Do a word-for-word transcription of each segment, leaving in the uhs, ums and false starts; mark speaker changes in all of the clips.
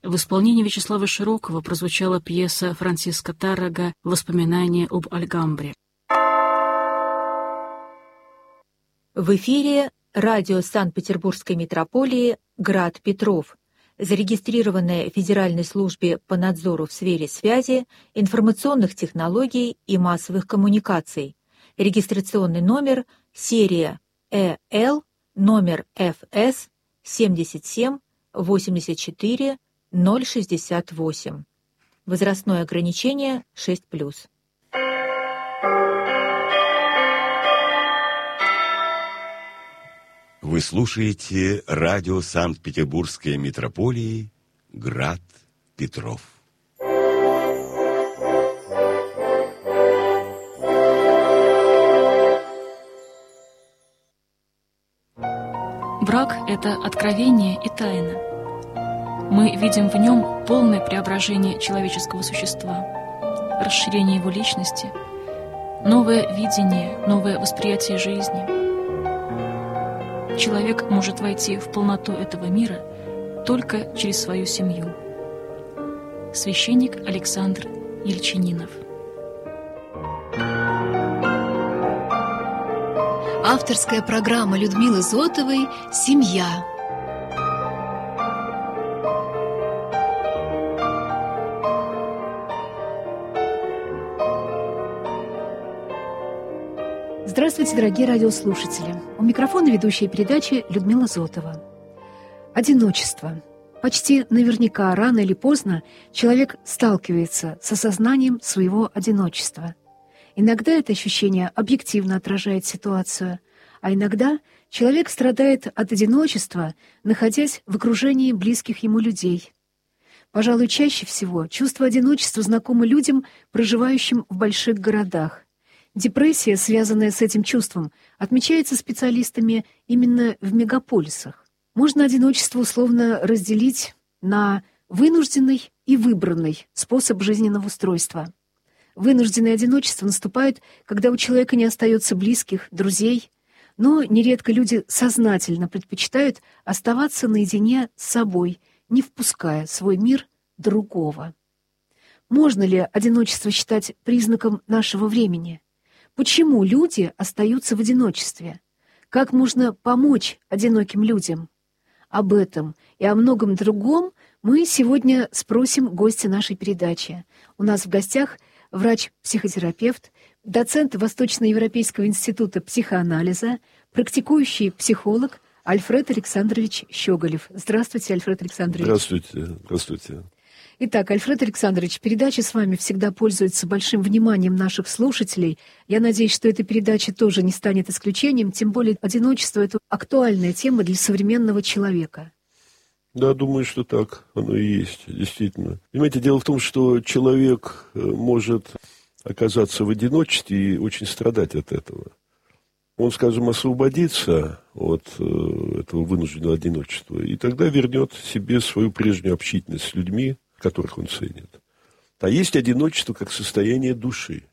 Speaker 1: В исполнении Вячеслава Широкова прозвучала пьеса Франциско Таррага «Воспоминания об Альгамбре».
Speaker 2: В эфире радио Санкт-Петербургской митрополии «Град Петров», зарегистрированное в Федеральной службе по надзору в сфере связи, информационных технологий и массовых коммуникаций. Регистрационный номер серия Э Л, номер Ф С семьдесят семь восемьдесят четыре ноль шестьдесят восемь. Возрастное ограничение шесть плюс.
Speaker 3: Вы слушаете радио Санкт-Петербургской митрополии «Град Петров».
Speaker 1: Брак – это откровение и тайна. Мы видим в нем полное преображение человеческого существа, расширение его личности, новое видение, новое восприятие жизни. Человек может войти в полноту этого мира только через свою семью. Священник Александр Ельчининов.
Speaker 4: Авторская программа Людмилы Зотовой «Семья».
Speaker 5: Здравствуйте, дорогие радиослушатели. У микрофона ведущая передачи Людмила Зотова. Одиночество. Почти наверняка, рано или поздно, человек сталкивается с осознанием своего одиночества. Иногда это ощущение объективно отражает ситуацию, а иногда человек страдает от одиночества, находясь в окружении близких ему людей. Пожалуй, чаще всего чувство одиночества знакомо людям, проживающим в больших городах. Депрессия, связанная с этим чувством, отмечается специалистами именно в мегаполисах. Можно одиночество условно разделить на вынужденный и выбранный способ жизненного устройства. Вынужденное одиночество наступает, когда у человека не остается близких, друзей, но нередко люди сознательно предпочитают оставаться наедине с собой, не впуская в свой мир другого. Можно ли одиночество считать признаком нашего времени? Почему люди остаются в одиночестве? Как можно помочь одиноким людям? Об этом и о многом другом мы сегодня спросим гостя нашей передачи. У нас в гостях врач-психотерапевт, доцент Восточноевропейского института психоанализа, практикующий психолог Альфред Александрович Щеголев. Здравствуйте, Альфред Александрович.
Speaker 6: Здравствуйте. Здравствуйте.
Speaker 5: Итак, Альфред Александрович, передача с вами всегда пользуется большим вниманием наших слушателей. Я надеюсь, что эта передача тоже не станет исключением, тем более одиночество – это актуальная тема для современного человека.
Speaker 6: Да, думаю, что так оно и есть, действительно. Понимаете, дело в том, что человек может оказаться в одиночестве и очень страдать от этого. Он, скажем, освободится от этого вынужденного одиночества, и тогда вернет себе свою прежнюю общительность с людьми, которых он ценит. А есть одиночество как состояние души,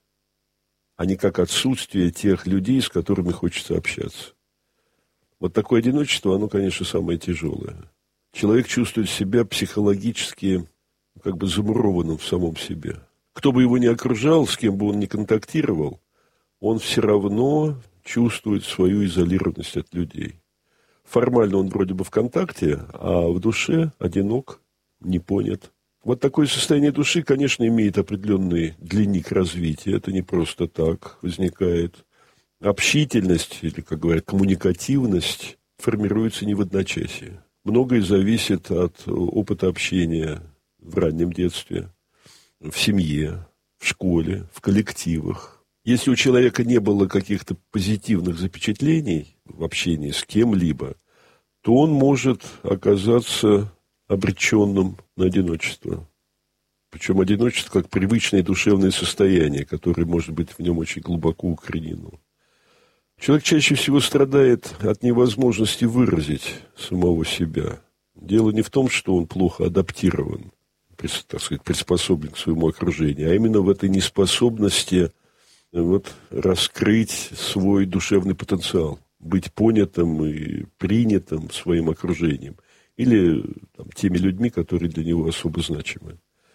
Speaker 6: а не как отсутствие тех людей, с которыми хочется общаться. Вот такое одиночество, оно, конечно, самое тяжелое. Человек чувствует себя психологически как бы замурованным в самом себе. Кто бы его ни окружал, с кем бы он ни контактировал, он все равно чувствует свою изолированность от людей. Формально он вроде бы в контакте, а в душе одинок, не понят. Вот такое состояние души, конечно, имеет определенный длинник развития. Это не просто так возникает. Общительность, или, как говорят, коммуникативность формируется не в одночасье. Многое зависит от опыта общения в раннем детстве, в семье, в школе, в коллективах. Если у человека не было каких-то позитивных запечатлений в общении с кем-либо, то он может оказаться обреченным на одиночество. Причем одиночество как привычное душевное состояние, которое может быть в нем очень глубоко укоренено. Человек чаще всего страдает от невозможности выразить самого себя. Дело не в том, что он плохо адаптирован, так сказать, приспособлен к своему окружению, а именно в этой неспособности вот, раскрыть свой душевный потенциал, быть понятым и принятым своим окружением. Или там, теми людьми, которые для него особо значимы.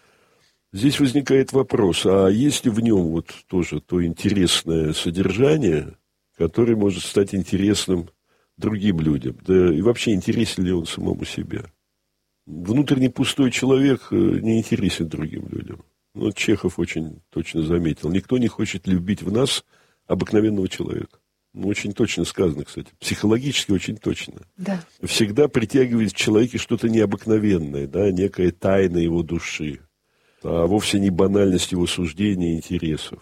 Speaker 6: Здесь возникает вопрос, а есть ли в нем вот тоже то интересное содержание, которое может стать интересным другим людям? Да и вообще, интересен ли он самому себе? Внутренне пустой человек не интересен другим людям. Ну, Чехов очень точно заметил. Никто не хочет любить в нас обыкновенного человека. Ну, очень точно сказано, кстати. Психологически очень точно.
Speaker 5: Да.
Speaker 6: Всегда притягивает в человеке что-то необыкновенное, да, некая тайна его души, а вовсе не банальность его суждений и интересов.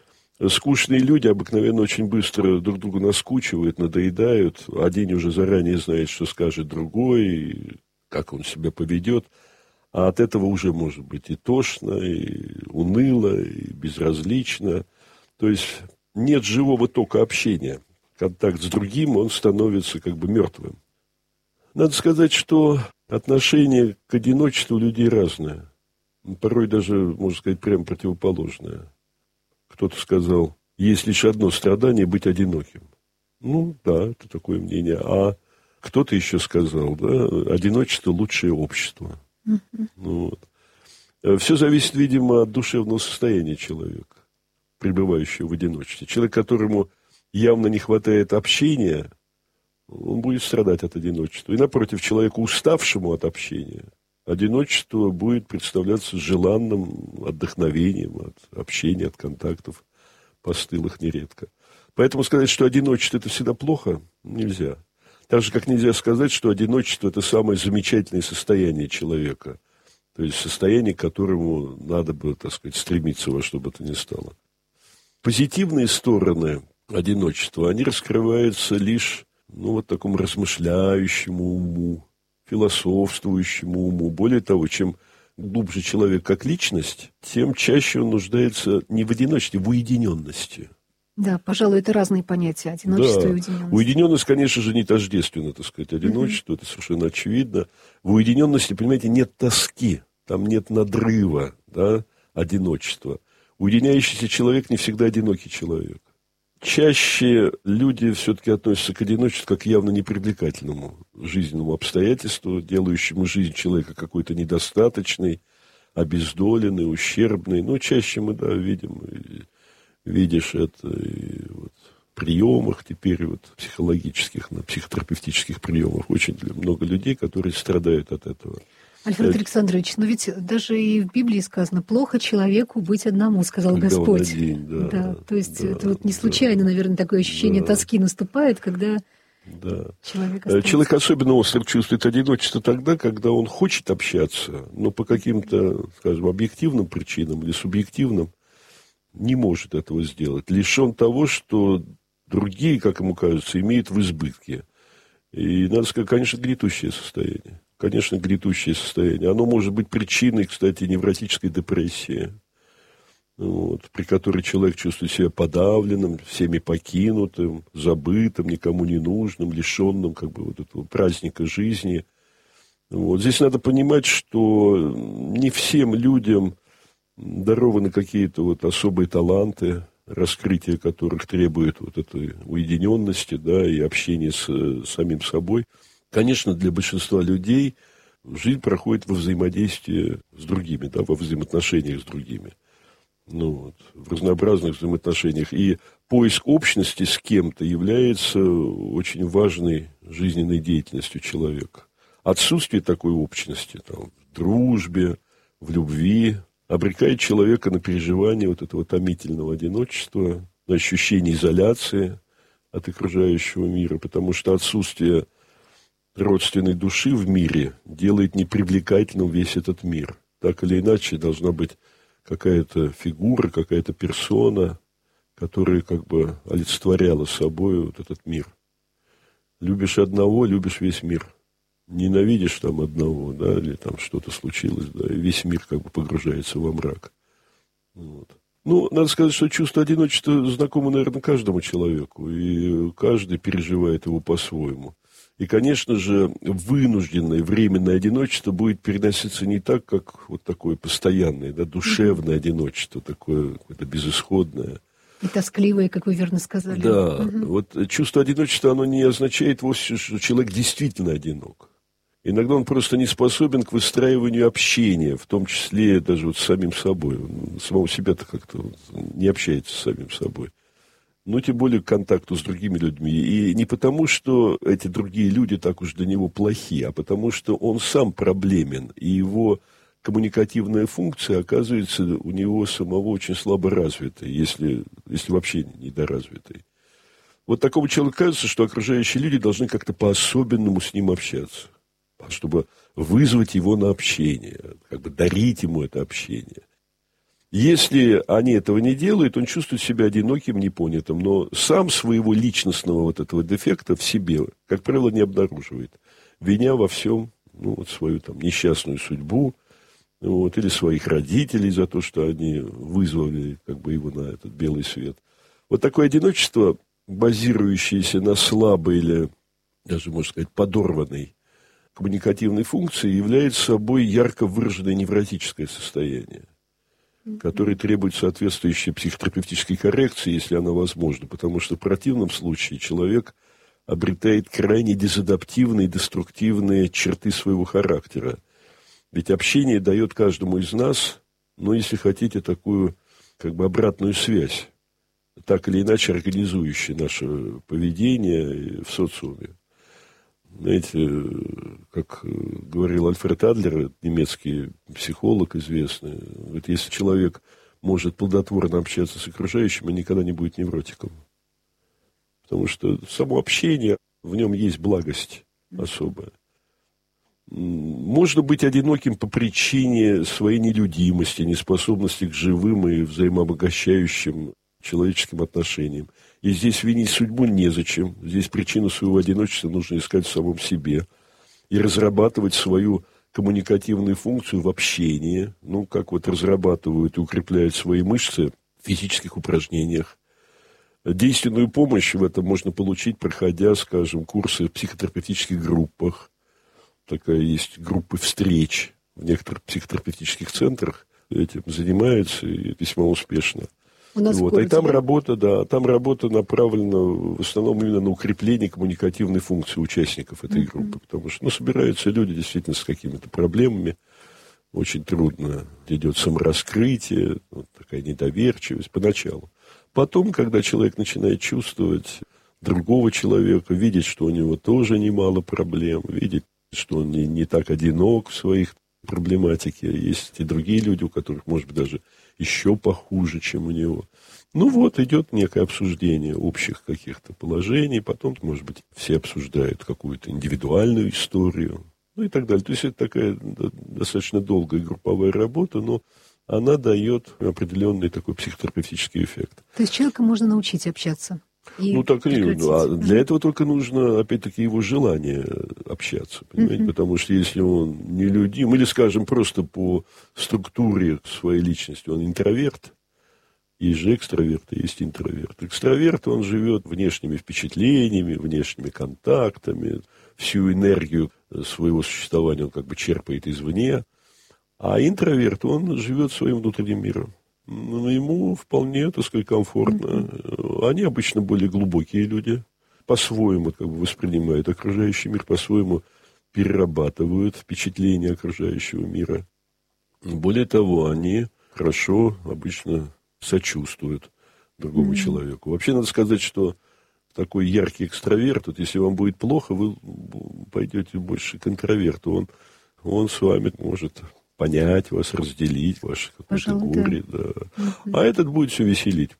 Speaker 6: Скучные люди обыкновенно очень быстро друг другу наскучивают, надоедают. Один уже заранее знает, что скажет другой, как он себя поведет. А от этого уже может быть и тошно, и уныло, и безразлично. То есть нет живого тока общения. Контакт с другим, он становится как бы мертвым. Надо сказать, что отношение к одиночеству у людей разное. Порой даже, можно сказать, прямо противоположное. Кто-то сказал, есть лишь одно страдание – быть одиноким. Ну, да, это такое мнение. А кто-то еще сказал, да, одиночество – лучшее общество. Mm-hmm. Ну, вот. Все зависит, видимо, от душевного состояния человека, пребывающего в одиночестве. Человек, которому явно не хватает общения, он будет страдать от одиночества. И, напротив, человеку, уставшему от общения, одиночество будет представляться желанным отдохновением от общения, от контактов, постылых нередко. Поэтому сказать, что одиночество – это всегда плохо, нельзя. Так же, как нельзя сказать, что одиночество – это самое замечательное состояние человека. То есть состояние, к которому надо бы, так сказать, стремиться во что бы то ни стало. Позитивные стороны одиночества, они раскрываются лишь, ну, вот такому размышляющему уму, философствующему уму. Более того, чем глубже человек как личность, тем чаще он нуждается не в одиночестве, в уединенности. Да, пожалуй, это разные понятия, одиночество да. и уединенность. Уединенность, конечно же, не тождественна, так сказать, одиночество, mm-hmm. это совершенно очевидно. В уединенности, понимаете, нет тоски, там нет надрыва, да, одиночества. Уединяющийся человек не всегда одинокий человек. Чаще люди все-таки относятся к одиночеству как к явно непривлекательному жизненному обстоятельству, делающему жизнь человека какой-то недостаточной, обездоленной, ущербной. Но чаще мы, да, видим, видишь это и вот в приемах теперь, вот психологических, на психотерапевтических приемах. Очень много людей, которые страдают от этого. Альфред Александрович, но ведь даже и в Библии сказано, плохо человеку быть одному, сказал когда Господь. Он один, да, да, то есть да, это вот не случайно, да, наверное, такое ощущение да. тоски наступает, когда да. человек остается. Человек особенно остро чувствует одиночество тогда, когда он хочет общаться, но по каким-то, скажем, объективным причинам или субъективным не может этого сделать. Лишен того, что другие, как ему кажется, имеют в избытке. И, надо сказать, конечно, гнетущее состояние. Конечно, гнетущее состояние. Оно может быть причиной, кстати, невротической депрессии, вот, при которой человек чувствует себя подавленным, всеми покинутым, забытым, никому не нужным, лишенным как бы, вот этого праздника жизни. Вот. Здесь надо понимать, что не всем людям дарованы какие-то вот особые таланты, раскрытие которых требует вот этой уединенности, да, и общения с, с самим собой. Конечно, для большинства людей жизнь проходит во взаимодействии с другими, да, во взаимоотношениях с другими. Ну, вот, в разнообразных взаимоотношениях. И поиск общности с кем-то является очень важной жизненной деятельностью человека. Отсутствие такой общности там, в дружбе, в любви обрекает человека на переживание вот этого томительного одиночества, на ощущение изоляции от окружающего мира, потому что отсутствие родственной души в мире делает непривлекательным весь этот мир. Так или иначе, должна быть какая-то фигура, какая-то персона, которая как бы олицетворяла собой вот этот мир. Любишь одного, любишь весь мир. Ненавидишь там одного, да, или там что-то случилось, да, и весь мир как бы погружается во мрак. Вот. Ну, надо сказать, что чувство одиночества знакомо, наверное, каждому человеку, и каждый переживает его по-своему. И, конечно же, вынужденное временное одиночество будет переноситься не так, как вот такое постоянное, да, душевное mm-hmm. одиночество, такое какое-то безысходное. И тоскливое, как вы верно сказали. Да, mm-hmm. вот чувство одиночества, оно не означает вовсе, что человек действительно одинок. Иногда он просто не способен к выстраиванию общения, в том числе даже вот с самим собой. Он самого себя-то как-то не общается с самим собой. Ну, тем более к контакту с другими людьми. И не потому, что эти другие люди так уж для него плохи, а потому, что он сам проблемен, и его коммуникативная функция оказывается у него самого очень слабо развитой, если, если вообще недоразвитой. Вот такому человеку кажется, что окружающие люди должны как-то по-особенному с ним общаться, чтобы вызвать его на общение, как бы дарить ему это общение. Если они этого не делают, он чувствует себя одиноким, непонятым, но сам своего личностного вот этого дефекта в себе, как правило, не обнаруживает, виня во всем, ну, вот свою там несчастную судьбу, вот, или своих родителей за то, что они вызвали как бы его на этот белый свет. Вот такое одиночество, базирующееся на слабой или даже, можно сказать, подорванной коммуникативной функции, является собой ярко выраженное невротическое состояние, которое требует соответствующей психотерапевтической коррекции, если она возможна, потому что в противном случае человек обретает крайне дезадаптивные, деструктивные черты своего характера. Ведь общение дает каждому из нас, ну, если хотите, такую как бы обратную связь, так или иначе организующую наше поведение в социуме. Знаете, как говорил Альфред Адлер, немецкий психолог известный, говорит, если человек может плодотворно общаться с окружающим, он никогда не будет невротиком. Потому что само общение, в нем есть благость особая. Можно быть одиноким по причине своей нелюдимости, неспособности к живым и взаимообогащающим человеческим отношениям. И здесь винить судьбу незачем. Здесь причину своего одиночества нужно искать в самом себе. И разрабатывать свою коммуникативную функцию в общении. Ну, как вот разрабатывают и укрепляют свои мышцы в физических упражнениях. Действенную помощь в этом можно получить, проходя, скажем, курсы в психотерапевтических группах. Такая есть группы встреч в некоторых психотерапевтических центрах. Этим занимаются и весьма успешно.
Speaker 5: У нас
Speaker 6: вот.
Speaker 5: городе,
Speaker 6: И там
Speaker 5: да? работа,
Speaker 6: да, там работа направлена в основном именно на укрепление коммуникативной функции участников этой uh-huh. группы. Потому что ну, собираются люди действительно с какими-то проблемами. Очень трудно идет самораскрытие, вот такая недоверчивость поначалу. Потом, когда человек начинает чувствовать другого человека, видеть, что у него тоже немало проблем, видеть, что он не, не так одинок в своих проблематике. Есть и другие люди, у которых, может быть, даже еще похуже, чем у него. Ну вот, идет некое обсуждение общих каких-то положений. Потом, может быть, все обсуждают какую-то индивидуальную историю. Ну и так далее. То есть это такая достаточно долгая групповая работа, но она дает определенный такой психотерапевтический эффект.
Speaker 5: То есть человека можно научить общаться? И
Speaker 6: ну, так и а для
Speaker 5: mm-hmm.
Speaker 6: этого только нужно, опять-таки, его желание общаться, понимаете? Mm-hmm. Потому что если он нелюдим, или, скажем, просто по структуре своей личности, он интроверт, есть же экстраверт, и есть интроверт. Экстраверт, он живет внешними впечатлениями, внешними контактами, всю энергию своего существования он как бы черпает извне, а интроверт, он живет своим внутренним миром. Но ему вполне, так сказать, комфортно. Mm-hmm. Они обычно более глубокие люди, по-своему как бы воспринимают окружающий мир, по-своему перерабатывают впечатления окружающего мира. Более того, они хорошо обычно сочувствуют другому mm-hmm. человеку. Вообще, надо сказать, что такой яркий экстраверт, вот если вам будет плохо, вы пойдете больше к интроверту. Он, он с вами может понять вас, разделить ваше какое-то горе. Да. Да. А этот будет все веселить.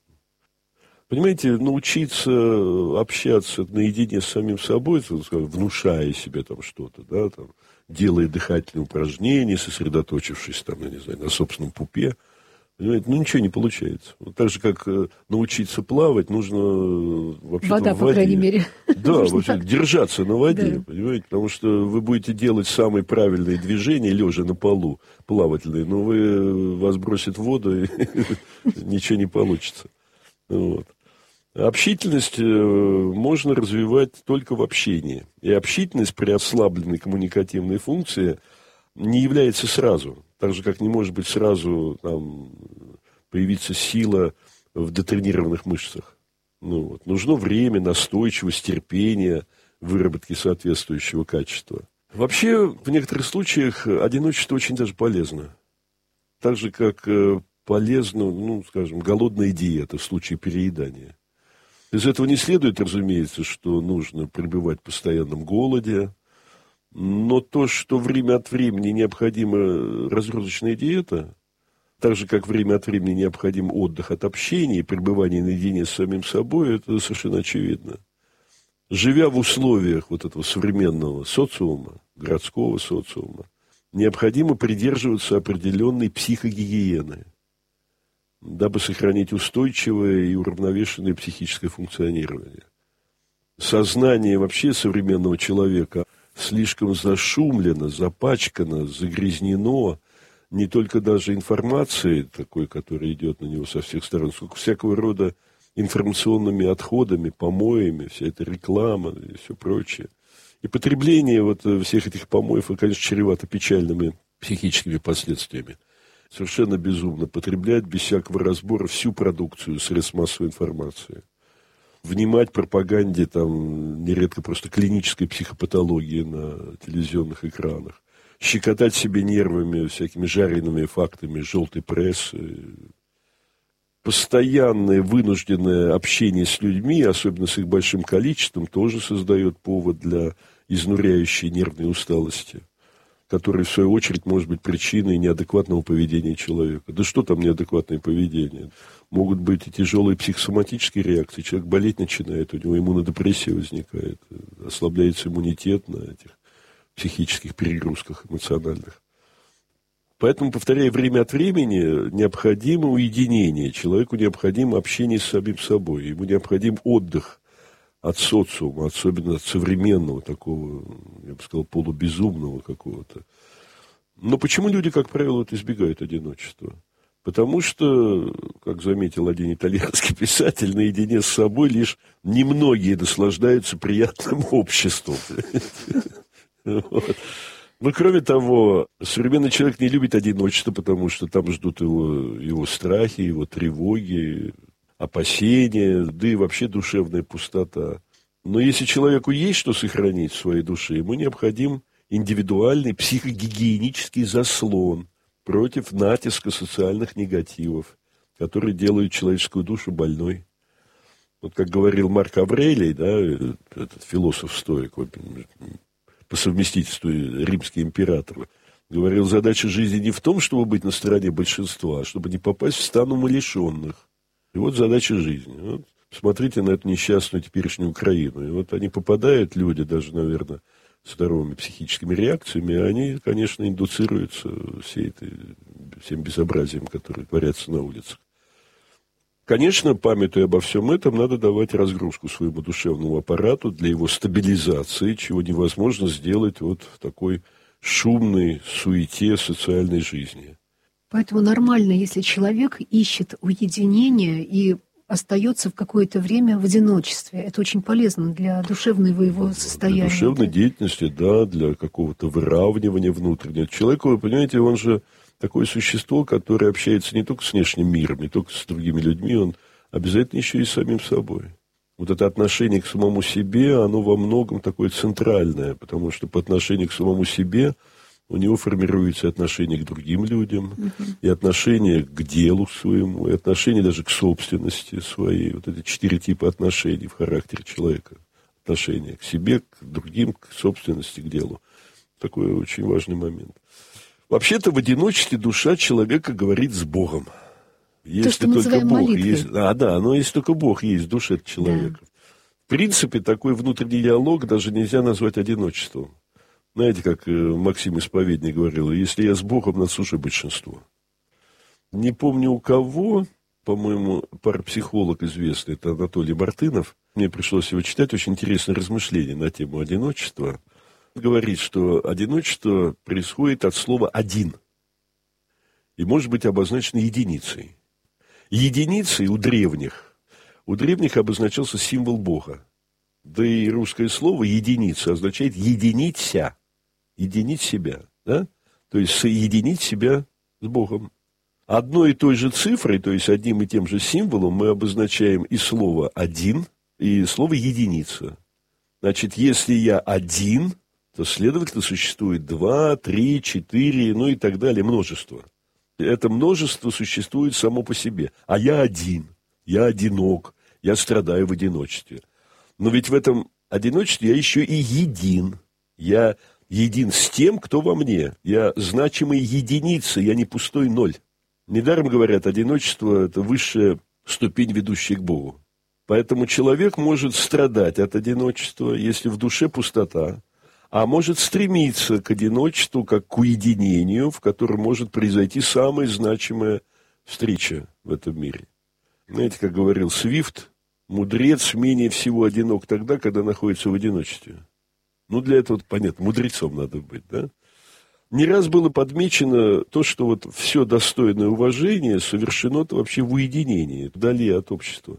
Speaker 6: Понимаете, научиться общаться наедине с самим собой, внушая себе там что-то, да, там, делая дыхательные упражнения, сосредоточившись там, я не знаю, на собственном пупе, понимаете, ну ничего не получается. Вот так же, как научиться плавать, нужно вообще-то
Speaker 5: Вода,
Speaker 6: в
Speaker 5: по
Speaker 6: воде.
Speaker 5: крайней мере.
Speaker 6: Да, вообще держаться на воде, да. Понимаете, потому что вы будете делать самые правильные движения, лежа на полу, плавательные, но вы, вас бросит в воду, и ничего не получится. Вот. Общительность можно развивать только в общении. И общительность при ослабленной коммуникативной функции не является сразу. Так же, как не может быть сразу там, появиться сила в дотренированных мышцах. Ну, вот. Нужно время, настойчивость, терпение, выработки соответствующего качества. Вообще, в некоторых случаях одиночество очень даже полезно. Так же, как полезна, ну, скажем, голодная диета в случае переедания. Из этого не следует, разумеется, что нужно пребывать в постоянном голоде, но то, что время от времени необходима разгрузочная диета, так же, как время от времени необходим отдых от общения и пребывание наедине с самим собой, это совершенно очевидно. Живя в условиях вот этого современного социума, городского социума, необходимо придерживаться определенной психогигиены, дабы сохранить устойчивое и уравновешенное психическое функционирование. Сознание вообще современного человека слишком зашумлено, запачкано, загрязнено не только даже информацией такой, которая идет на него со всех сторон, сколько всякого рода информационными отходами, помоями, вся эта реклама и все прочее. И потребление вот всех этих помоев, конечно, чревато печальными психическими последствиями. Совершенно безумно потреблять без всякого разбора всю продукцию средств массовой информации. Внимать пропаганде там нередко просто клинической психопатологии на телевизионных экранах. Щекотать себе нервами всякими жареными фактами желтой прессы. Постоянное вынужденное общение с людьми, особенно с их большим количеством, тоже создает повод для изнуряющей нервной усталости, которая, в свою очередь, может быть причиной неадекватного поведения человека. Да что там неадекватное поведение? Могут быть и тяжелые психосоматические реакции. Человек болеть начинает, у него иммунодепрессия возникает, ослабляется иммунитет на этих психических перегрузках эмоциональных. Поэтому, повторяю, время от времени необходимо уединение. Человеку необходимо общение с самим собой. Ему необходим отдых от социума, особенно от современного такого, я бы сказал, полубезумного какого-то. Но почему люди, как правило, вот избегают одиночества? Потому что, как заметил один итальянский писатель, наедине с собой лишь немногие наслаждаются приятным обществом. Ну, кроме того, современный человек не любит одиночество, потому что там ждут его, его страхи, его тревоги, опасения, да и вообще душевная пустота. Но если человеку есть что сохранить в своей душе, ему необходим индивидуальный психогигиенический заслон против натиска социальных негативов, которые делают человеческую душу больной. Вот как говорил Марк Аврелий, да, этот философ-стоик, по совместительству римский император, говорил, задача жизни не в том, чтобы быть на стороне большинства, а чтобы не попасть в стан умалишенных. И вот задача жизни. Вот посмотрите на эту несчастную теперешнюю Украину. И вот они попадают, люди, даже, наверное, с здоровыми психическими реакциями, они, конечно, индуцируются всей этой, всем безобразием, которое творятся на улицах. Конечно, памятуя обо всем этом, надо давать разгрузку своему душевному аппарату для его стабилизации, чего невозможно сделать вот в такой шумной суете социальной жизни.
Speaker 5: Поэтому нормально, если человек ищет уединения и остается в какое-то время в одиночестве. Это очень полезно для душевного его состояния. Для
Speaker 6: душевной
Speaker 5: да?
Speaker 6: деятельности, да, для какого-то выравнивания внутреннего. Человек, вы понимаете, он же такое существо, которое общается не только с внешним миром, не только с другими людьми, он обязательно еще и с самим собой. Вот это отношение к самому себе, оно во многом такое центральное, потому что по отношению к самому себе у него формируется отношение к другим людям, uh-huh. и отношение к делу своему, и отношение даже к собственности своей. Вот эти четыре типа отношений в характере человека. Отношение к себе, к другим, к собственности, к делу. Такой очень важный момент. Вообще-то в одиночестве душа человека говорит с Богом. Если
Speaker 5: То, что мы
Speaker 6: только
Speaker 5: называем
Speaker 6: Бог
Speaker 5: молитвой.
Speaker 6: есть. А, да, но если только Бог есть в душе человека. Да. В принципе, такой внутренний диалог даже нельзя назвать одиночеством. Знаете, как Максим Исповедник говорил, если я с Богом, нас уже большинство. Не помню у кого, по-моему, парапсихолог известный, это Анатолий Мартынов. Мне пришлось его читать, очень интересное размышление на тему одиночества. Говорит, что одиночество происходит от слова «один» и может быть обозначено единицей. Единицей у древних, у древних обозначался символ Бога. Да и русское слово «единица» означает «единиться», единить себя, да? То есть соединить себя с Богом. Одной и той же цифрой, то есть одним и тем же символом мы обозначаем и слово «один», и слово «единица». Значит, если я один, то, следовательно, существует два, три, четыре, ну и так далее, множество. Это множество существует само по себе. А я один, я одинок, я страдаю в одиночестве. Но ведь в этом одиночестве я еще и един. Я един с тем, кто во мне. Я значимая единица, я не пустой ноль. Недаром говорят, одиночество – это высшая ступень, ведущая к Богу. Поэтому человек может страдать от одиночества, если в душе пустота, а может стремиться к одиночеству, как к уединению, в котором может произойти самая значимая встреча в этом мире. Знаете, как говорил Свифт, мудрец менее всего одинок тогда, когда находится в одиночестве. Ну, для этого, понятно, мудрецом надо быть, да? Не раз было подмечено то, что вот все достойное уважения совершено-то вообще в уединении, вдали от общества.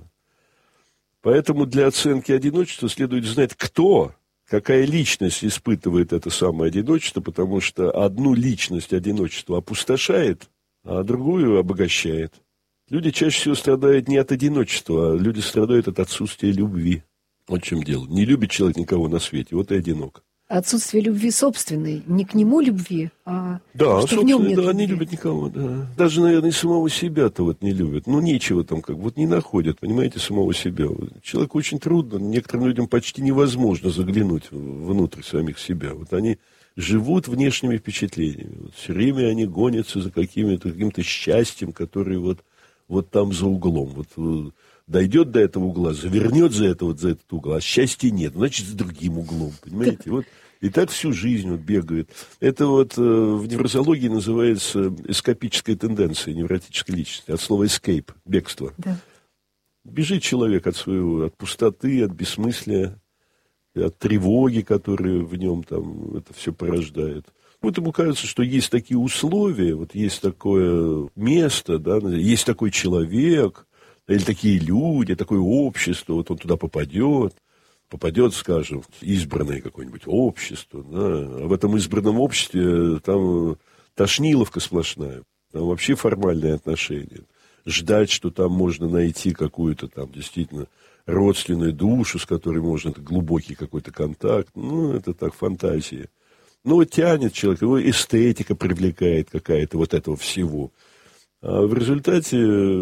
Speaker 6: Поэтому для оценки одиночества следует знать, кто, какая личность испытывает это самое одиночество, потому что одну личность одиночества опустошает, а другую обогащает. Люди чаще всего страдают не от одиночества, а люди страдают от отсутствия любви. Вот в чем дело. Не любит человек никого на свете, вот и одинок.
Speaker 5: Отсутствие любви собственной, не к нему любви, а
Speaker 6: да,
Speaker 5: что в нем нет
Speaker 6: да,
Speaker 5: любви.
Speaker 6: Не любят никого, да. Даже, наверное, и самого себя-то вот не любят. Ну, нечего там как, вот не находят, понимаете, самого себя. Человеку очень трудно, некоторым людям почти невозможно заглянуть внутрь самих себя. Вот они живут внешними впечатлениями. Вот все время они гонятся за каким-то, каким-то счастьем, которое вот, вот там за углом. Вот дойдет до этого угла, завернет за, это, вот, за этот угол, а счастья нет, значит, с другим углом, понимаете? Вот. И так всю жизнь вот бегает. Это вот э, в неврозологии называется эскапическая тенденция невротической личности, от слова escape, бегство.
Speaker 5: Да.
Speaker 6: Бежит человек от своего, от пустоты, от бессмыслия, от тревоги, которые в нем там это все порождает. Вот ему кажется, что есть такие условия, вот есть такое место, да, есть такой человек, или такие люди, такое общество, вот он туда попадет, попадет, скажем, в избранное какое-нибудь общество, да, а в этом избранном обществе там тошниловка сплошная, там вообще формальные отношения. Ждать, что там можно найти какую-то там действительно родственную душу, с которой можно глубокий какой-то контакт, ну, это так, фантазия. Ну, вот тянет человек, его эстетика привлекает какая-то вот этого всего. А в результате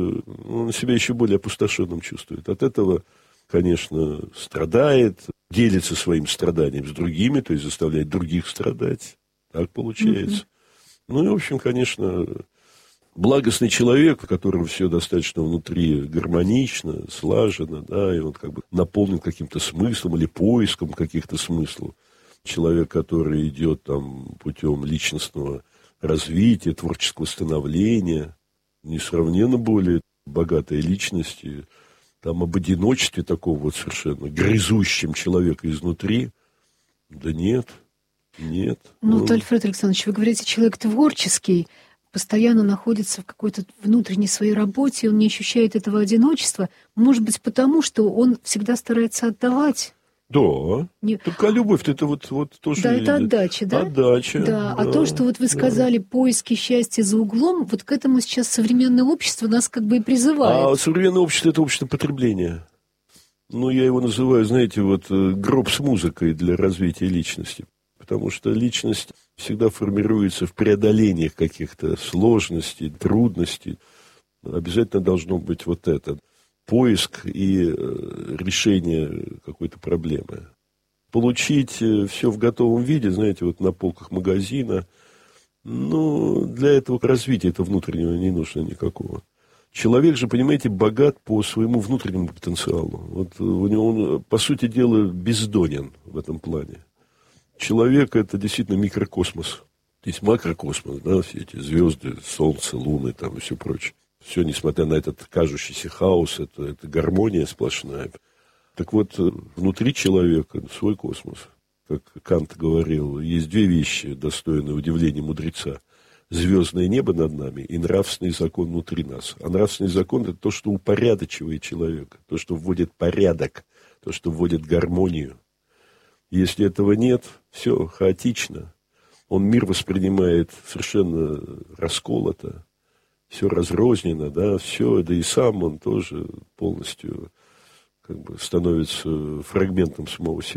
Speaker 6: он себя еще более опустошенным чувствует. От этого, конечно, страдает, делится своим страданием с другими, то есть заставляет других страдать. Так получается. Mm-hmm. Ну и, в общем, конечно, благостный человек, в котором все достаточно внутри гармонично, слажено, да, и он как бы наполнен каким-то смыслом или поиском каких-то смыслов. Человек, который идет там путем личностного развития, творческого становления, несравненно более богатые личности, там об одиночестве такого вот совершенно грызущем человека изнутри, да нет, нет.
Speaker 5: Ну,
Speaker 6: ну...
Speaker 5: вот, Альфред Александрович, вы говорите, человек творческий, постоянно находится в какой-то внутренней своей работе, он не ощущает этого одиночества, может быть, потому что он всегда старается отдавать.
Speaker 6: Да,
Speaker 5: Не...
Speaker 6: только любовь-то это вот, вот тоже...
Speaker 5: Да, это отдача, да?
Speaker 6: Отдача.
Speaker 5: Да,
Speaker 6: да,
Speaker 5: а то, что вот вы сказали, да. Поиски счастья за углом, вот к этому сейчас современное общество нас как бы и призывает.
Speaker 6: А современное общество – это общество потребления. Ну, я его называю, знаете, вот гроб с музыкой для развития личности. Потому что личность всегда формируется в преодолениях каких-то сложностей, трудностей. Обязательно должно быть вот это. Поиск и решение какой-то проблемы. Получить все в готовом виде, знаете, вот на полках магазина, ну, для этого развития этого внутреннего не нужно никакого. Человек же, понимаете, богат по своему внутреннему потенциалу. Вот у него он, по сути дела, бездонен в этом плане. Человек – это действительно микрокосмос. Есть макрокосмос, да, все эти звезды, солнце, луны там и все прочее. Все, несмотря на этот кажущийся хаос, это, это гармония сплошная. Так вот, внутри человека свой космос. Как Кант говорил, есть две вещи, достойные удивления мудреца. Звездное небо над нами и нравственный закон внутри нас. А нравственный закон – это то, что упорядочивает человека, то, что вводит порядок, то, что вводит гармонию. Если этого нет, все хаотично. Он мир воспринимает совершенно расколото. Все разрознено, да, все, да и сам он тоже полностью как бы становится фрагментом самого себя.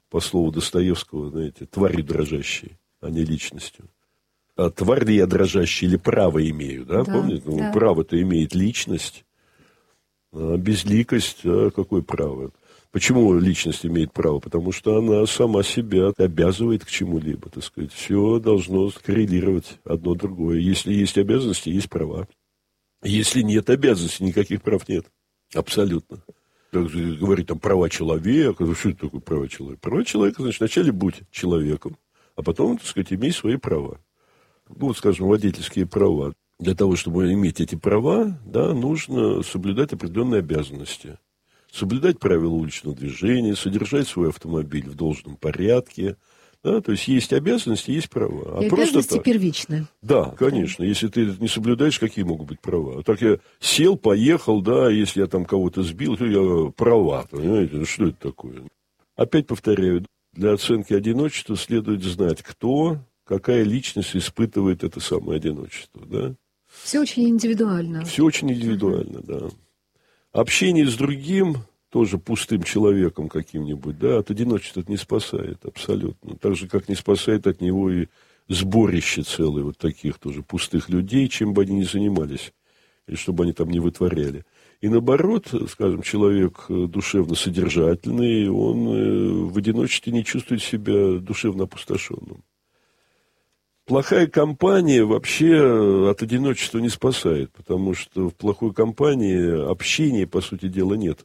Speaker 6: по слову Достоевского, знаете, тварью дрожащей, а не личностью. А тварь ли я дрожащий или право имею, да,
Speaker 5: да
Speaker 6: помните?
Speaker 5: Да.
Speaker 6: Ну, право-то имеет личность, а безликость, а какое право? Почему личность имеет право? Потому что она сама себя обязывает к чему-либо, так сказать. Все должно коррелировать одно другое. Если есть обязанности, есть права. Если нет обязанностей, никаких прав нет. Абсолютно. Так же говорить там права человека. Что это такое права человека? Права человека, значит, вначале будь человеком, а потом, так сказать, имей свои права. Ну, вот, скажем, водительские права. Для того, чтобы иметь эти права, да, нужно соблюдать определенные обязанности. Соблюдать правила уличного движения, содержать свой автомобиль в должном порядке. Да, то есть есть обязанности, есть права. А
Speaker 5: и
Speaker 6: просто
Speaker 5: обязанности
Speaker 6: так.
Speaker 5: первичны.
Speaker 6: Да, конечно. Если ты это не соблюдаешь, какие могут быть права? Так я сел, поехал, да, если я там кого-то сбил, то я права, понимаете? Ну, что это такое? Опять повторяю, для оценки одиночества следует знать, кто, какая личность испытывает это самое одиночество, да?
Speaker 5: Все очень индивидуально.
Speaker 6: Все очень индивидуально, да. Общение с другим, тоже пустым человеком каким-нибудь, да, от одиночества это не спасает абсолютно. Так же, как не спасает от него и сборище целое вот таких тоже пустых людей, чем бы они ни занимались, или чтобы они там не вытворяли. И наоборот, скажем, человек душевно содержательный, он в одиночестве не чувствует себя душевно опустошенным. Плохая компания вообще от одиночества не спасает, потому что в плохой компании общения, по сути дела, нет.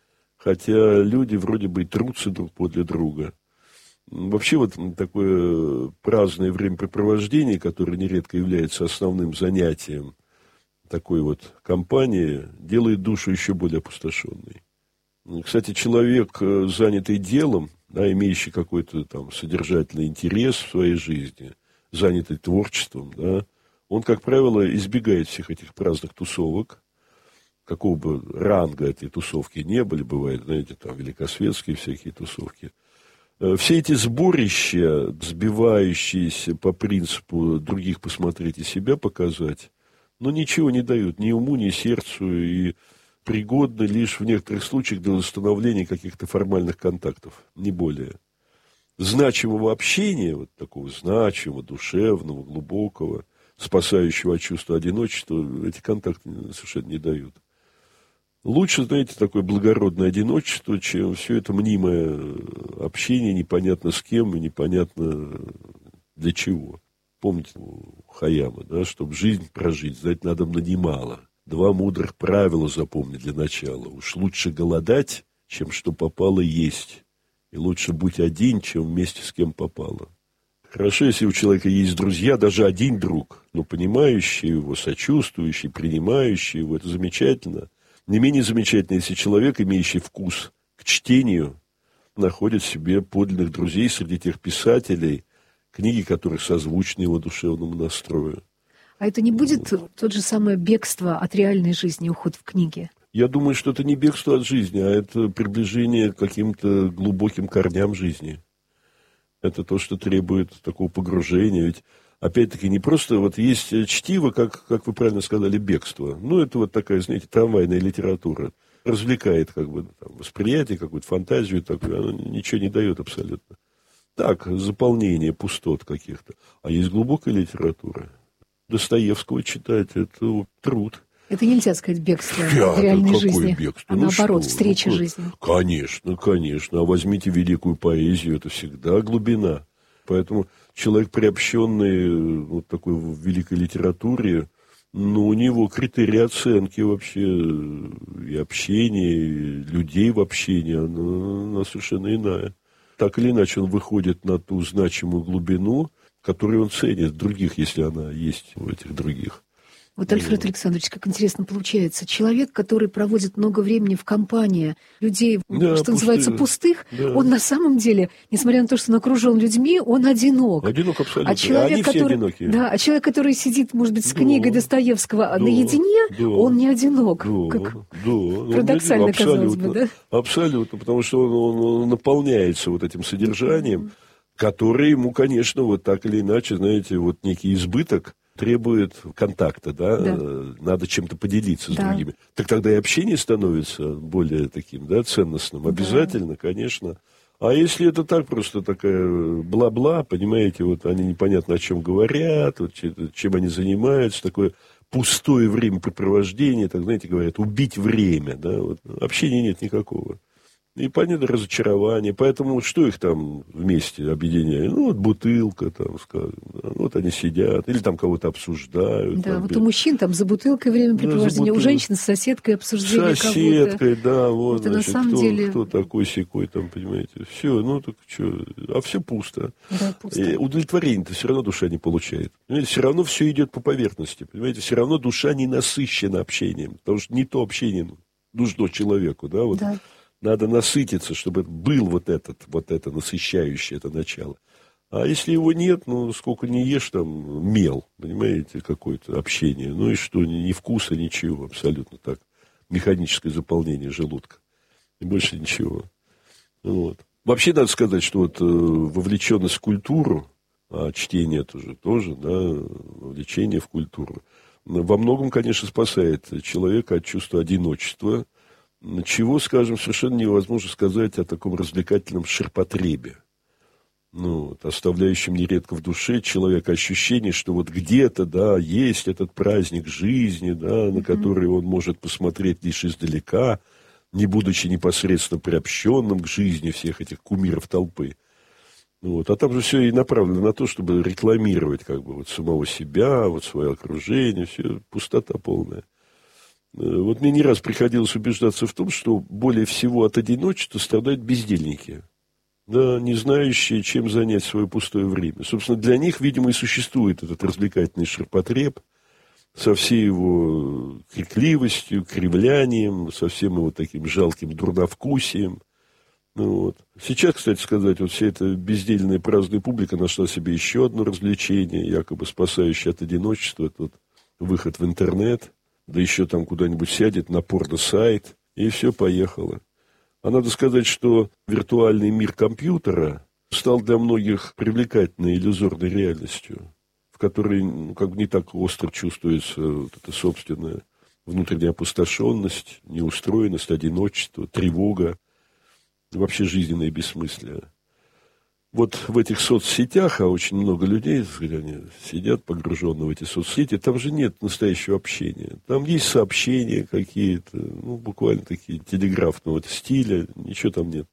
Speaker 6: Хотя люди вроде бы и трутся друг подле друга. Вообще вот такое праздное времяпрепровождение, которое нередко является основным занятием такой вот компании, делает душу еще более опустошенной. Кстати, человек, занятый делом, да, имеющий какой-то там содержательный интерес в своей жизни, занятый творчеством, да, он, как правило, избегает всех этих праздных тусовок, какого бы ранга этой тусовки не были, бывают, знаете, там великосветские всякие тусовки. Все эти сборища, сбивающиеся по принципу других посмотреть и себя показать, но ничего не дают ни уму, ни сердцу, и пригодны лишь в некоторых случаях для восстановления каких-то формальных контактов, не более. Значимого общения, вот такого значимого, душевного, глубокого, спасающего от чувства одиночества, эти контакты совершенно не дают. Лучше, знаете, такое благородное одиночество, чем все это мнимое общение непонятно с кем и непонятно для чего. Помните у Хаяма, да, чтобы жизнь прожить, знать надо немало. Два мудрых правила запомни для начала. Уж лучше голодать, чем что попало есть. И лучше быть один, чем вместе с кем попало. Хорошо, если у человека есть друзья, даже один друг, но понимающий его, сочувствующий, принимающий его, это замечательно. Не менее замечательно, если человек, имеющий вкус к чтению, находит в себе подлинных друзей среди тех писателей, книги которых созвучны его душевному настрою.
Speaker 5: А это не будет вот тот же самое бегство от реальной жизни, уход в книги?
Speaker 6: Я думаю, что это не бегство от жизни, а это приближение к каким-то глубоким корням жизни. Это то, что требует такого погружения. Ведь, опять-таки, не просто вот есть чтиво, как, как вы правильно сказали, бегство. Ну, это вот такая, знаете, трамвайная литература. Развлекает как бы там, восприятие, какую-то фантазию такую. Она ничего не дает абсолютно. Так, заполнение пустот каких-то. А есть глубокая литература. Достоевского читать – это труд.
Speaker 5: Это нельзя сказать бегство
Speaker 6: Я,
Speaker 5: в реальной
Speaker 6: какое
Speaker 5: жизни,
Speaker 6: бегство?
Speaker 5: а
Speaker 6: Ну
Speaker 5: наоборот,
Speaker 6: что?
Speaker 5: встреча
Speaker 6: Ну,
Speaker 5: жизни.
Speaker 6: Конечно, конечно. А возьмите великую поэзию, это всегда глубина. Поэтому человек, приобщенный вот такой великой литературе, ну, у него критерии оценки вообще и общения, и людей в общении, она, она совершенно иная. Так или иначе, он выходит на ту значимую глубину, которую он ценит в других, если она есть у этих других.
Speaker 5: Вот, Альфред Александрович, как интересно получается. Человек, который проводит много времени в компании людей,
Speaker 6: да,
Speaker 5: что
Speaker 6: пустых,
Speaker 5: называется, пустых,
Speaker 6: да.
Speaker 5: Он на самом деле, несмотря на то, что он окружен людьми, он одинок.
Speaker 6: Одинок абсолютно.
Speaker 5: А человек,
Speaker 6: Они
Speaker 5: который,
Speaker 6: все одинокие.
Speaker 5: Да, а человек, который сидит, может быть, с
Speaker 6: Да,
Speaker 5: книгой Достоевского
Speaker 6: да,
Speaker 5: наедине,
Speaker 6: да,
Speaker 5: он не одинок.
Speaker 6: Да,
Speaker 5: Как
Speaker 6: да,
Speaker 5: парадоксально,
Speaker 6: он,
Speaker 5: казалось бы, да?
Speaker 6: Абсолютно, потому что он, он, он наполняется вот этим содержанием, mm-hmm. которое ему, конечно, вот так или иначе, знаете, вот некий избыток требует контакта, да?
Speaker 5: Да.
Speaker 6: Надо чем-то поделиться с
Speaker 5: да.
Speaker 6: другими. Так тогда и общение становится более таким, да, ценностным. Обязательно, да. конечно. А если это так, просто такая бла-бла, понимаете, вот они непонятно о чем говорят, вот, чем они занимаются, такое пустое времяпрепровождение, так, знаете, говорят, убить время, да, вот, общения нет никакого. И понятно, разочарование. Поэтому что их там вместе объединяет? Ну, вот бутылка, там, скажем. Да, вот они сидят, или там кого-то обсуждают.
Speaker 5: Да,
Speaker 6: там,
Speaker 5: вот у мужчин там за бутылкой времяпрепровождение, да, у женщин с соседкой обсуждение
Speaker 6: кого-то. С соседкой,
Speaker 5: кого-то.
Speaker 6: да, вот,
Speaker 5: это
Speaker 6: значит,
Speaker 5: на самом
Speaker 6: кто,
Speaker 5: деле...
Speaker 6: кто такой секой, там, понимаете. Все, ну, так что, а все пусто.
Speaker 5: Да, пусто.
Speaker 6: И удовлетворение-то все равно душа не получает. Понимаете, все равно все идет по поверхности. Понимаете, все равно душа не насыщена общением. Потому что не то общение нужно человеку, да, вот.
Speaker 5: Да.
Speaker 6: Надо насытиться, чтобы был вот этот, вот это насыщающее, это начало. А если его нет, ну, сколько не ешь, там, мел, понимаете, какое-то общение. Ну и что, ни, ни вкуса, ничего, абсолютно так. Механическое заполнение желудка. И больше ничего. Вот. Вообще, надо сказать, что вот э, вовлеченность в культуру, а чтение тоже, тоже, да, вовлечение в культуру, во многом, конечно, спасает человека от чувства одиночества, чего, скажем, совершенно невозможно сказать о таком развлекательном ширпотребе. Ну, вот, оставляющем нередко в душе человека ощущение, что вот где-то, да, есть этот праздник жизни, да, на mm-hmm. который он может посмотреть лишь издалека, не будучи непосредственно приобщенным к жизни всех этих кумиров толпы. Вот. А там же все и направлено на то, чтобы рекламировать как бы вот самого себя, вот свое окружение, все пустота полная. Вот мне не раз приходилось убеждаться в том, что более всего от одиночества страдают бездельники, да, не знающие, чем занять свое пустое время. Собственно, для них, видимо, и существует этот развлекательный ширпотреб со всей его крикливостью, кривлянием, со всем его таким жалким дурновкусием. Ну, вот. Сейчас, кстати сказать, вот вся эта бездельная праздная публика нашла себе еще одно развлечение, якобы спасающее от одиночества. Это вот выход в интернет. Да еще там куда-нибудь сядет на порно-сайт, и все, поехало. А надо сказать, что виртуальный мир компьютера стал для многих привлекательной иллюзорной реальностью, в которой ну, как бы не так остро чувствуется вот эта собственная внутренняя опустошенность, неустроенность, одиночество, тревога, вообще жизненное бессмыслие. Вот в этих соцсетях, а очень много людей, они сидят погруженные в эти соцсети, там же нет настоящего общения. Там есть сообщения какие-то, ну, буквально такие телеграфного стиля, ничего там нет.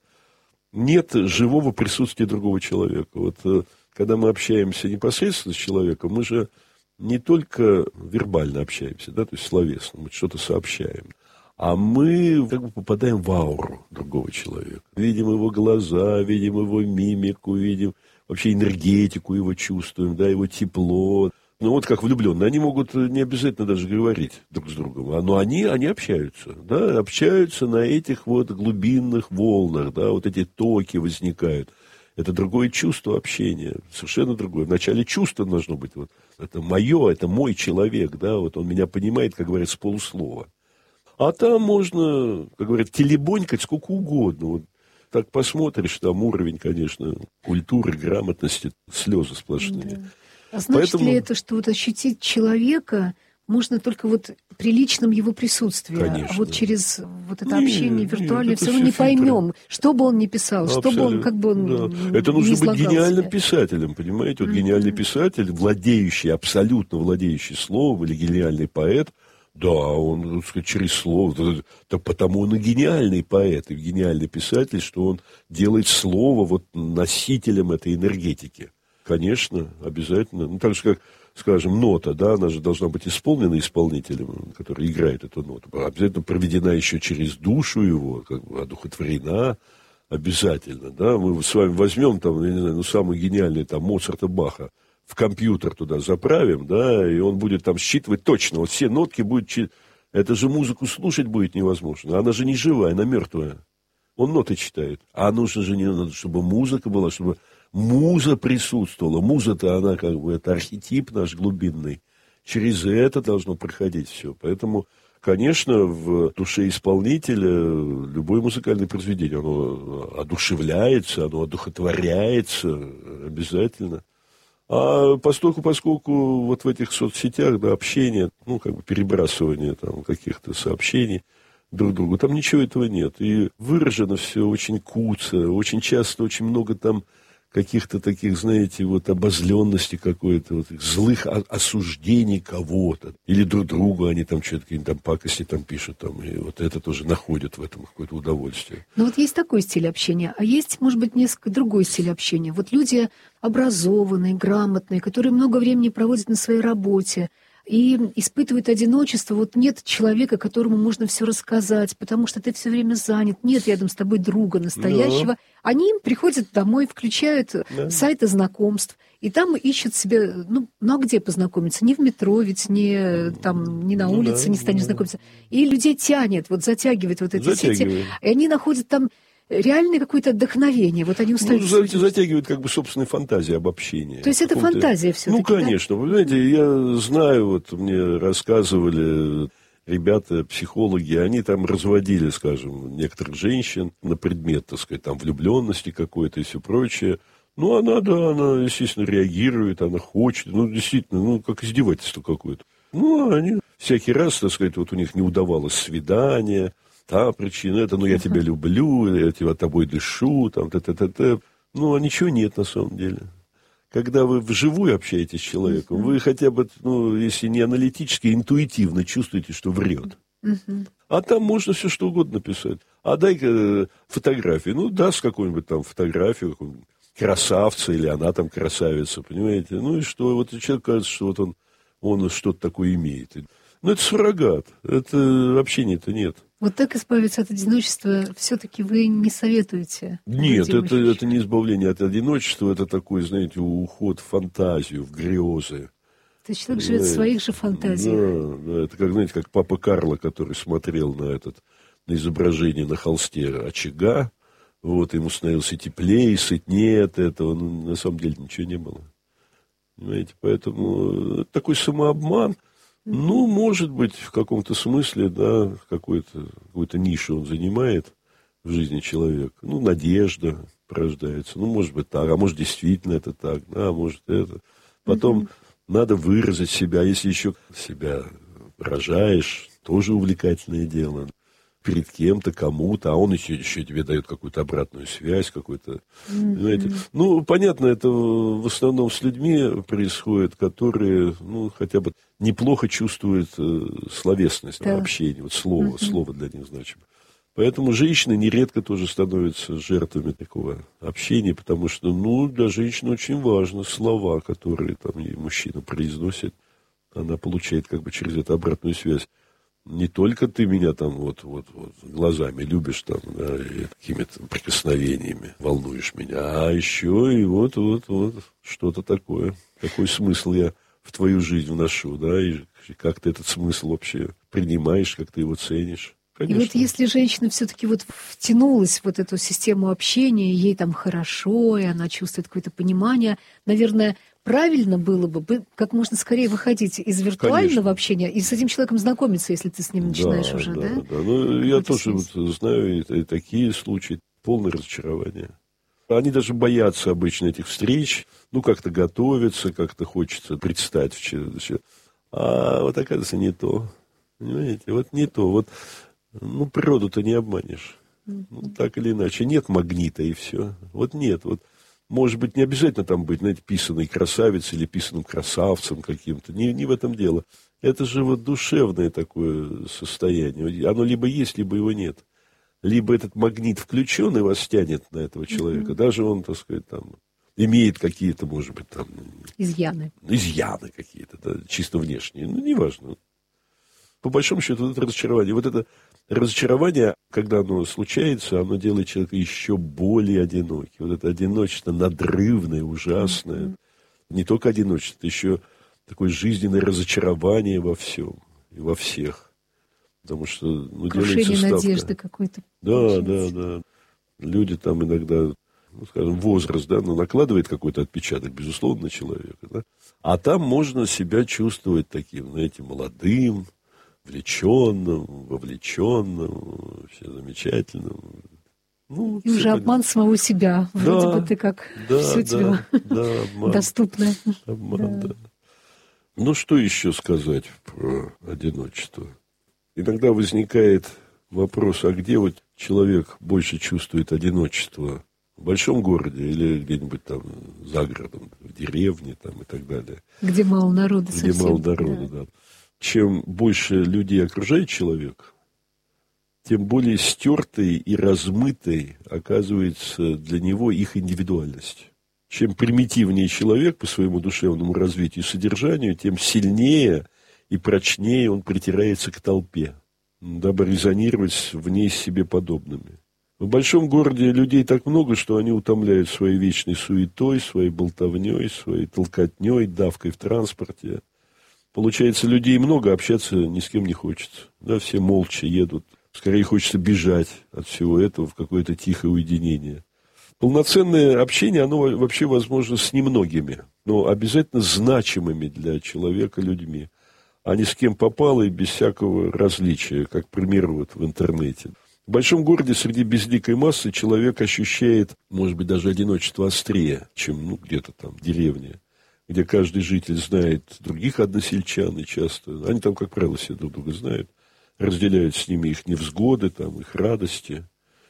Speaker 6: Нет живого присутствия другого человека. Вот когда мы общаемся непосредственно с человеком, мы же не только вербально общаемся, да, то есть словесно, мы что-то сообщаем. А мы как бы попадаем в ауру другого человека. Видим его глаза, видим его мимику, видим вообще энергетику его чувствуем, да, его тепло. Ну, вот как влюбленные. Они могут не обязательно даже говорить друг с другом, но они, они общаются, да, общаются на этих вот глубинных волнах, да, вот эти токи возникают. Это другое чувство общения, совершенно другое. Вначале чувство должно быть, вот, это мое, это мой человек, да, вот он меня понимает, как говорят, с полуслова. А там можно, как говорят, телебонькать сколько угодно. Вот так посмотришь, там уровень, конечно, культуры, грамотности, слезы сплошные. Да.
Speaker 5: А значит
Speaker 6: Поэтому...
Speaker 5: ли это, что вот ощутить человека можно только вот при личном его присутствии?
Speaker 6: Конечно.
Speaker 5: А вот через вот это
Speaker 6: нет,
Speaker 5: общение виртуальное
Speaker 6: нет,
Speaker 5: все равно не
Speaker 6: фильтры.
Speaker 5: Поймем, что бы он ни писал,
Speaker 6: Абсолютно.
Speaker 5: что бы он, как бы он
Speaker 6: да. Это нужно быть гениальным
Speaker 5: себя.
Speaker 6: писателем, понимаете? Вот mm-hmm. гениальный писатель, владеющий, абсолютно владеющий словом, или гениальный поэт, да, он, так сказать, через слово, так потому он и гениальный поэт, и гениальный писатель, что он делает слово вот носителем этой энергетики. Конечно, обязательно. Ну, так же, как, скажем, нота, да, она же должна быть исполнена исполнителем, который играет эту ноту. Обязательно проведена еще через душу его, как бы одухотворена, обязательно, да. Мы с вами возьмем там, я не знаю, ну, самый гениальный там Моцарта, Баха, в компьютер туда заправим, да, и он будет там считывать точно, вот все нотки будет считывать. Это же музыку слушать будет невозможно. Она же не живая, она мертвая. Он ноты читает. А нужно же, не надо, чтобы музыка была, чтобы муза присутствовала. Муза-то, она как бы, это архетип наш глубинный. Через это должно проходить все. Поэтому, конечно, в душе исполнителя любое музыкальное произведение, оно одушевляется, оно одухотворяется обязательно. А поскольку, поскольку вот в этих соцсетях, да, общение, ну, как бы перебрасывание там каких-то сообщений, друг другу. Там ничего этого нет. И выражено все очень куцо, очень часто, очень много там каких-то таких, знаете, вот обозленностей какой-то, вот, злых осуждений кого-то. Или друг другу они там что-то, какие-то там пакости там пишут, там, и вот это тоже находят в этом какое-то удовольствие.
Speaker 5: Ну вот есть такой стиль общения, а есть, может быть, несколько другой стиль общения. Вот люди образованные, грамотные, которые много времени проводят на своей работе, и испытывают одиночество. Вот нет человека, которому можно все рассказать, потому что ты все время занят. Нет рядом с тобой друга настоящего. Да. Они приходят домой, включают да. сайты знакомств, и там ищут себе... Ну, ну а где познакомиться? Не в метро, ведь не, там, не на улице, ну, да, не станешь да. знакомиться. И людей тянет, вот затягивает вот эти затягивает. сети. И они находят там реальное какое-то вдохновение. Вот они устают.
Speaker 6: Ну, затягивают как бы собственные фантазии об общении.
Speaker 5: То есть это фантазия все-таки?
Speaker 6: Ну, конечно.
Speaker 5: Да?
Speaker 6: Вы знаете, я знаю, вот мне рассказывали ребята, психологи, они там разводили, скажем, некоторых женщин на предмет, так сказать, там, влюбленности какой-то и все прочее. Ну, она, да, она, естественно, реагирует, она хочет. Ну, действительно, ну, как издевательство какое-то. Ну, они всякий раз, так сказать, вот у них не удавалось свидание. Та причина, это, ну, я тебя люблю, я тебя тобой дышу, там, т-т-т-т. Ну, а ничего нет на самом деле. Когда вы вживую общаетесь с человеком, вы хотя бы, ну, если не аналитически, интуитивно чувствуете, что врет. А там можно все что угодно писать. А дай-ка фотографию. Ну, даст какую-нибудь там фотографию, какую-нибудь красавца, или она там красавица, понимаете? Ну, и что? Вот человек кажется, что вот он, он что-то такое имеет. Ну, это суррогат. Это общения-то нет.
Speaker 5: Вот так избавиться от одиночества все-таки вы не советуете?
Speaker 6: Нет, это, это не избавление от одиночества, это такой, знаете, уход в фантазию, в грезы.
Speaker 5: То есть человек живет в своих же фантазиях.
Speaker 6: Да, да, это как, знаете, как папа Карло, который смотрел на этот, на изображение на холсте очага, вот, ему становилось и теплее, и сытнее от этого, но на самом деле ничего не было. Понимаете, поэтому такой самообман. Ну, может быть, в каком-то смысле, да, какую-то, какую-то нишу он занимает в жизни человека. Ну, надежда порождается. Ну, может быть, так. А может, действительно это так. Да, может, это. Потом mm-hmm. надо выразить себя. Если еще себя выражаешь, тоже увлекательное дело. Перед кем-то, кому-то, а он еще, еще тебе дает какую-то обратную связь, какой-то, mm-hmm. понимаете. Ну, понятно, это в основном с людьми происходит, которые, ну, хотя бы неплохо чувствуют э, словесность да. общения, вот слово, mm-hmm. слово для них значимо. Поэтому женщины нередко тоже становятся жертвами такого общения, потому что, ну, для женщины очень важно слова, которые там и мужчина произносит, она получает как бы через это обратную связь. Не только ты меня там вот, вот, вот глазами любишь там, да, и какими-то прикосновениями волнуешь меня, а еще и вот, вот, вот что-то такое. Какой смысл я в твою жизнь вношу, да, и как ты этот смысл вообще принимаешь, как ты его ценишь. Конечно.
Speaker 5: И вот если женщина все-таки вот втянулась в вот эту систему общения, ей там хорошо, и она чувствует какое-то понимание, наверное, правильно было бы как можно скорее выходить из виртуального Конечно. общения и с этим человеком знакомиться, если ты с ним начинаешь
Speaker 6: да,
Speaker 5: уже, да?
Speaker 6: Да, да. Ну, я тоже вот знаю и, и такие случаи, полное разочарование. Они даже боятся обычно этих встреч, ну, как-то готовятся, как-то хочется предстать в чем-то. А вот оказывается не то. Понимаете, вот не то. Вот, ну, природу-то не обманешь. Ну, так или иначе. Нет магнита, и все. Вот нет, вот. Может быть, не обязательно там быть, знаете, писаной красавицей или писаным красавцем каким-то. Не, не в этом дело. Это же вот душевное такое состояние. Оно либо есть, либо его нет. Либо этот магнит включен и вас тянет на этого человека. Mm-hmm. Даже он, так сказать, там, имеет какие-то, может быть, там...
Speaker 5: Изъяны.
Speaker 6: Изъяны какие-то, да, чисто внешние. Ну, неважно. По большому счету, вот это разочарование. Вот это разочарование, когда оно случается, оно делает человека еще более одиноким. Вот это одиночество надрывное, ужасное. Mm-hmm. Не только одиночество, это еще такое жизненное разочарование во всем и во всех. Потому что, ну,
Speaker 5: крушение
Speaker 6: делается ставка.
Speaker 5: Надежды какой-то.
Speaker 6: Да, получается. да, да. Люди там иногда, ну, скажем, возраст, да, ну, накладывает какой-то отпечаток, безусловно, на человека. Да? А там можно себя чувствовать таким, знаете, молодым, влеченным, вовлеченным, вообще замечательным. Ну,
Speaker 5: и уже обман самого себя. Вроде
Speaker 6: да,
Speaker 5: бы ты как
Speaker 6: да,
Speaker 5: все
Speaker 6: да,
Speaker 5: тебе
Speaker 6: да, обман.
Speaker 5: доступно.
Speaker 6: Обман,
Speaker 5: да.
Speaker 6: да. Ну, что еще сказать про одиночество? Иногда возникает вопрос, а где вот человек больше чувствует одиночество? В большом городе или где-нибудь там за городом, в деревне там и так далее.
Speaker 5: Где мало народа
Speaker 6: Где
Speaker 5: совсем.
Speaker 6: мало народа, да. да. Чем больше людей окружает человек, тем более стертой и размытой оказывается для него их индивидуальность. Чем примитивнее человек по своему душевному развитию и содержанию, тем сильнее и прочнее он притирается к толпе, дабы резонировать в ней с себе подобными. В большом городе людей так много, что они утомляют своей вечной суетой, своей болтовней, своей толкотней, давкой в транспорте. Получается, людей много, общаться ни с кем не хочется. Да, все молча едут. Скорее хочется бежать от всего этого в какое-то тихое уединение. Полноценное общение, оно вообще возможно с немногими, но обязательно значимыми для человека людьми, а не с кем попало и без всякого различия, как, к примеру, вот в интернете. В большом городе среди безликой массы человек ощущает, может быть, даже одиночество острее, чем ну, где-то там в деревне, где каждый житель знает других односельчан, и часто, они там, как правило, все друг друга знают, разделяют с ними их невзгоды, там, их радости.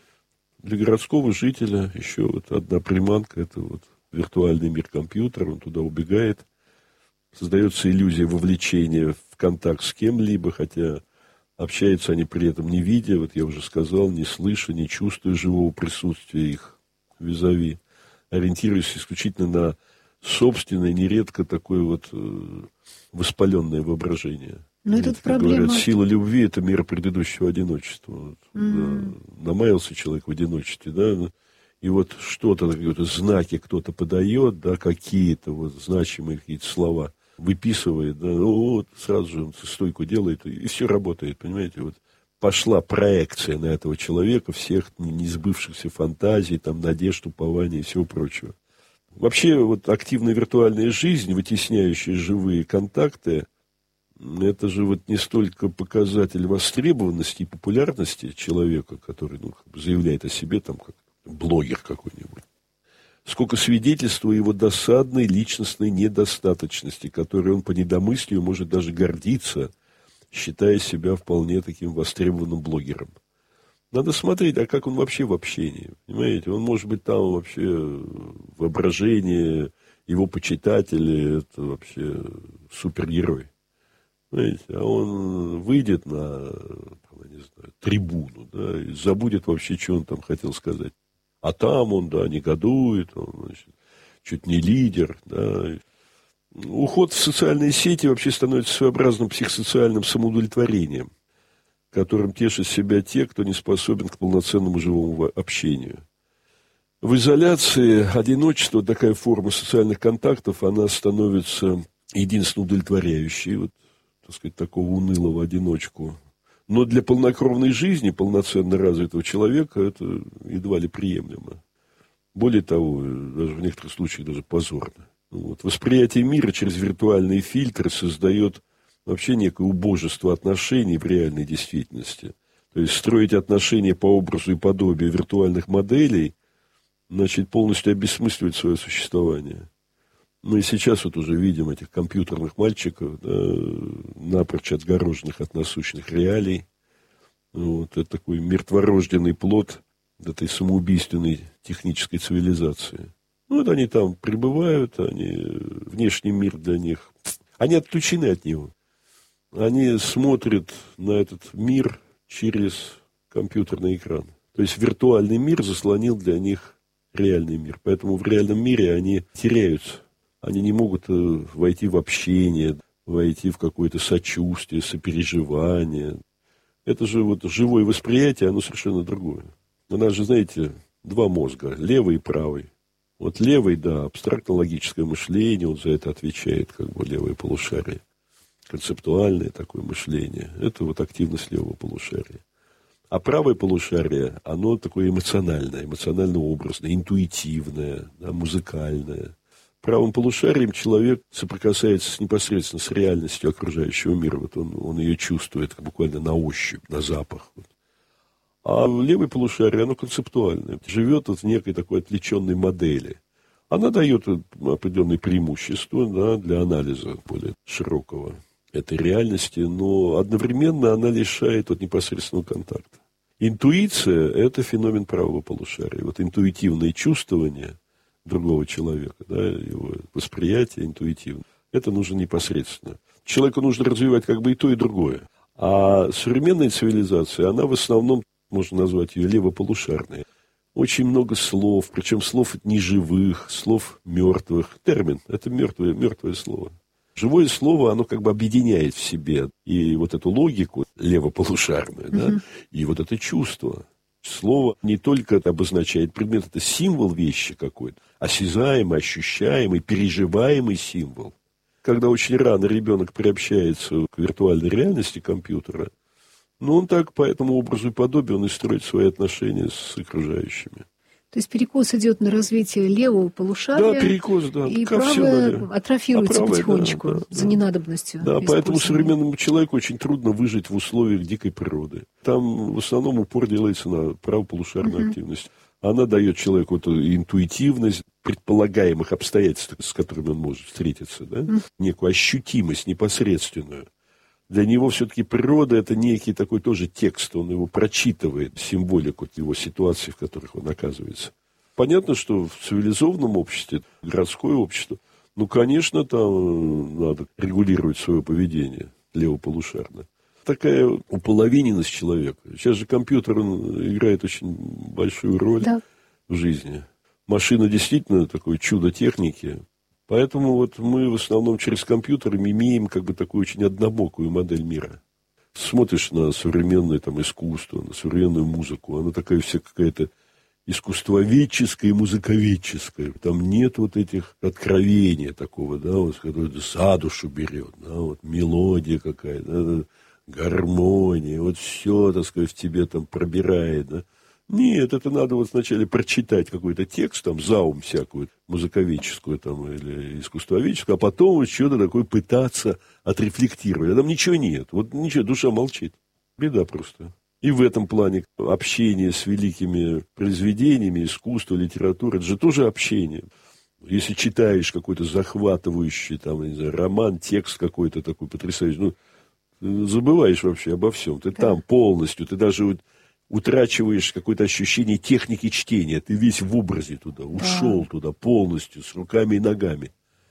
Speaker 6: Для городского жителя еще вот одна приманка, это вот виртуальный мир компьютера, он туда убегает, создается иллюзия вовлечения в контакт с кем-либо, хотя общаются они при этом не видя, вот я уже сказал, не слыша, не чувствуя живого присутствия их визави, ориентируясь исключительно на собственное, нередко такое вот воспаленное воображение.
Speaker 5: Но
Speaker 6: это
Speaker 5: тут проблема...
Speaker 6: Говорят, сила любви – это мера предыдущего одиночества. Вот,
Speaker 5: mm.
Speaker 6: да, намаялся человек в одиночестве, да, и вот что-то, какие-то знаки кто-то подает, да, какие-то вот значимые какие-то слова выписывает, да, ну, вот сразу же он стойку делает, и все работает, понимаете, вот пошла проекция на этого человека всех несбывшихся фантазий, там, надежд, упований и всего прочего. Вообще, вот активная виртуальная жизнь, вытесняющая живые контакты, это же вот не столько показатель востребованности и популярности человека, который ну, как бы заявляет о себе, там, как блогер какой-нибудь, сколько свидетельства его досадной личностной недостаточности, которой он по недомыслию может даже гордиться, считая себя вполне таким востребованным блогером. Надо смотреть, а как он вообще в общении, понимаете? Он может быть там вообще воображение, его почитатели, это вообще супергерой. Понимаете? А он выйдет на, не знаю, трибуну, да, и забудет вообще, что он там хотел сказать. А там он, да, негодует, он, значит, чуть не лидер, да. Уход в социальные сети вообще становится своеобразным психосоциальным самоудовлетворением, которым тешат себя те, кто не способен к полноценному живому общению. В изоляции одиночество, такая форма социальных контактов, она становится единственно удовлетворяющей, вот, так сказать, такого унылого одиночку. Но для полнокровной жизни, полноценно развитого человека, это едва ли приемлемо. Более того, даже в некоторых случаях даже позорно. Вот. Восприятие мира через виртуальные фильтры создает вообще некое убожество отношений в реальной действительности. То есть строить отношения по образу и подобию виртуальных моделей, значит полностью обесмысливать свое существование. Мы сейчас вот уже видим этих компьютерных мальчиков, да, напрочь отгороженных от насущных реалий. Вот, это такой мертворожденный плод этой самоубийственной технической цивилизации. Ну, вот они там пребывают, они, внешний мир для них, они отключены от него. Они смотрят на этот мир через компьютерный экран. То есть виртуальный мир заслонил для них реальный мир. Поэтому в реальном мире они теряются. Они не могут войти в общение, войти в какое-то сочувствие, сопереживание. Это же вот живое восприятие, оно совершенно другое. У нас же, знаете, два мозга, левый и правый. Вот левый, да, абстрактно-логическое мышление, он за это отвечает, как бы левое полушарие. Концептуальное такое мышление. Это вот активность левого полушария. А правое полушарие, оно такое эмоциональное, эмоционально-образное, интуитивное, да, музыкальное. Правым полушарием человек соприкасается с, непосредственно с реальностью окружающего мира. Вот он, он ее чувствует буквально на ощупь, на запах. Вот. А левое полушарие, оно концептуальное. Живет вот в некой такой отвлеченной модели. Она дает определенные преимущества, да, для анализа более широкого этой реальности, но одновременно она лишает от непосредственного контакта. Интуиция – это феномен правого полушария. Вот интуитивное чувствование другого человека, да, его восприятие интуитивно, это нужно непосредственно. Человеку нужно развивать как бы и то, и другое. А современная цивилизация, она в основном, можно назвать ее левополушарной. Очень много слов, причем слов неживых, слов мертвых. Термин – это мертвое, мертвое слово. Живое слово, оно как бы объединяет в себе и вот эту логику левополушарную, uh-huh. да, и вот это чувство. Слово не только обозначает предмет, это символ вещи какой-то, осязаемый, ощущаемый, переживаемый символ. Когда очень рано ребенок приобщается к виртуальной реальности компьютера, ну, он так по этому образу и подобию, он и строит свои отношения с окружающими.
Speaker 5: То есть перекос идет на развитие левого полушария,
Speaker 6: да, перекос, да,
Speaker 5: и правое атрофируется а правое, потихонечку да, за да. ненадобностью.
Speaker 6: Да, поэтому современному человеку очень трудно выжить в условиях дикой природы. Там в основном упор делается на правополушарную uh-huh. активность. Она дает человеку эту интуитивность предполагаемых обстоятельств, с которыми он может встретиться, да? uh-huh. некую ощутимость непосредственную. Для него все-таки природа – это некий такой тоже текст, он его прочитывает, символику его ситуаций, в которых он оказывается. Понятно, что в цивилизованном обществе, городское общество, ну, конечно, там надо регулировать свое поведение левополушарно. Такая уполовиненность человека. Сейчас же компьютер, он играет очень большую роль да. в жизни. Машина действительно такое чудо техники. Поэтому вот мы в основном через компьютер имеем как бы такую очень однобокую модель мира. Смотришь на современное там искусство, на современную музыку, она такая вся какая-то искусствоведческая и музыковедческая. Там нет вот этих откровений такого, да, вот, который за душу берет, да, вот мелодия какая-то, да, гармония, вот все, так сказать, в тебе там пробирает, да. Нет, это надо вот сначала прочитать какой-то текст, там, заум всякую, музыковедческую там, или искусствоведческую, а потом вот что-то такое пытаться отрефлектировать. А там ничего нет, вот ничего, душа молчит. Беда просто. И в этом плане общение с великими произведениями, искусство, литература, это же тоже общение. Если читаешь какой-то захватывающий, там, не знаю, роман, текст какой-то такой потрясающий, ну, забываешь вообще обо всем. Ты там полностью, ты даже вот утрачиваешь какое-то ощущение техники чтения. Ты весь в образе туда, ушел да. туда полностью, с руками и ногами.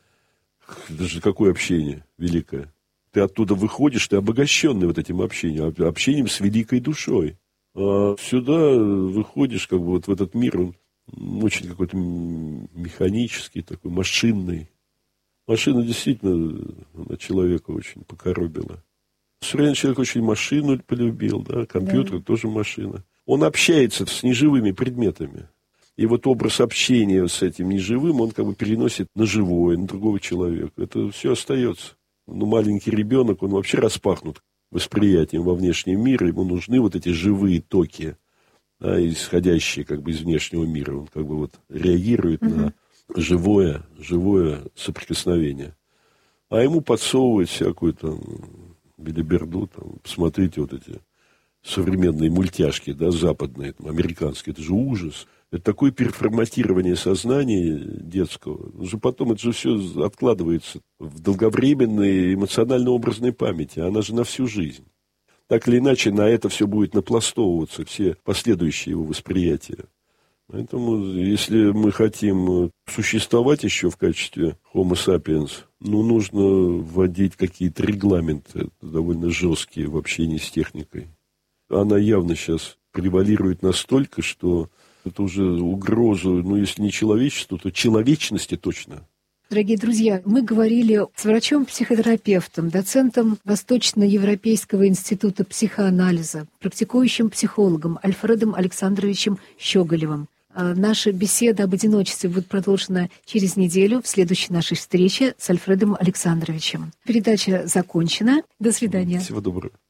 Speaker 6: Это же какое общение великое. Ты оттуда выходишь, ты обогащенный вот этим общением, общением с великой душой. А сюда выходишь, как бы вот в этот мир, он очень какой-то механический, такой машинный. Машина действительно она человека очень покоробила. Современный человек очень машину полюбил, да, компьютер да. тоже машина. Он общается с неживыми предметами. И вот образ общения с этим неживым, он как бы переносит на живое, на другого человека. Это все остается. Ну, маленький ребенок, он вообще распахнут восприятием во внешний мир, ему нужны вот эти живые токи, да, исходящие как бы из внешнего мира. Он как бы вот реагирует угу. на живое, живое соприкосновение. А ему подсовывают всякую там белиберду, там, посмотрите вот эти современные мультяшки, да, западные, там, американские, это же ужас. Это такое переформатирование сознания детского. Уже потом это же все откладывается в долговременной эмоционально-образной памяти. Она же на всю жизнь. Так или иначе, на это все будет напластовываться, все последующие его восприятия. Поэтому, если мы хотим существовать еще в качестве Homo sapiens, ну, нужно вводить какие-то регламенты довольно жесткие в общении с техникой. Она явно сейчас превалирует настолько, что это уже угрозу, ну, если не человечеству, то человечности точно.
Speaker 5: Дорогие друзья, мы говорили с врачом-психотерапевтом, доцентом Восточноевропейского института психоанализа, практикующим психологом Альфредом Александровичем Щеголевым. Наша беседа об одиночестве будет продолжена через неделю в следующей нашей встрече с Альфредом Александровичем. Передача закончена. До свидания.
Speaker 6: Всего доброго.